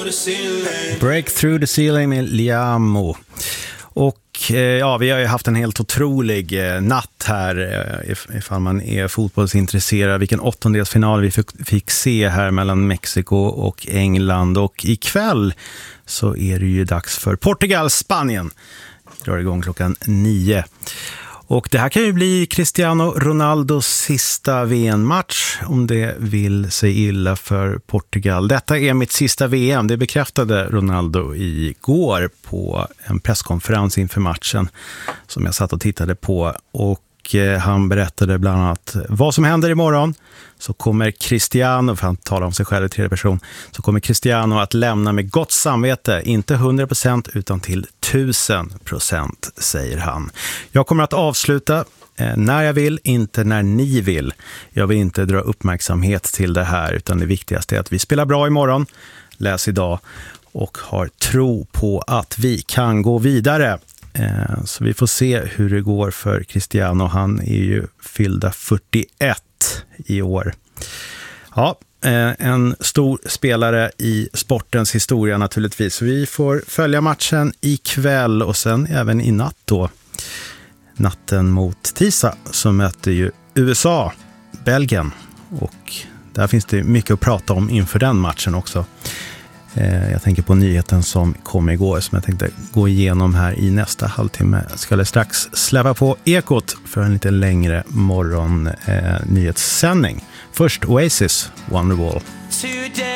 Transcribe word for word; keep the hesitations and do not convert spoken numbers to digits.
Break through the ceiling med Liamo. Och eh, ja, vi har ju haft en helt otrolig eh, natt här eh, if, ifall man är fotbollsintresserad. Vilken åttondelsfinal vi fick, fick se här mellan Mexiko och England. Och ikväll så är det ju dags för Portugal-Spanien. Drar igång klockan nio. Och det här kan ju bli Cristiano Ronaldos sista V M-match om det vill sig illa för Portugal. Detta är mitt sista V M, det bekräftade Ronaldo igår på en presskonferens inför matchen som jag satt och tittade på. Och han berättade bland annat vad som händer imorgon. Så kommer Cristiano, för han talar om sig själv i tredje person, så kommer Cristiano att lämna med gott samvete, inte hundra procent utan till tusen procent, säger han. Jag kommer att avsluta eh, när jag vill, inte när ni vill. Jag vill inte dra uppmärksamhet till det här, utan det viktigaste är att vi spelar bra imorgon, läs idag och har tro på att vi kan gå vidare. Så vi får se hur det går för Cristiano. Han är ju fyllda fyrtioett i år. Ja, en stor spelare i sportens historia naturligtvis. Så vi får följa matchen ikväll och sen även i natt då. Natten mot tisdag så möter ju U S A Belgien. Och där finns det mycket att prata om inför den matchen också. Jag tänker på nyheten som kom igår som jag tänkte gå igenom här i nästa halvtimme. Jag ska strax släppa på Ekot för en lite längre morgon eh, nyhetssändning. Först Oasis, Wonderwall.